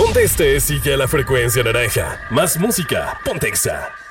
conteste, sigue a la frecuencia naranja. Más música, Pontexa.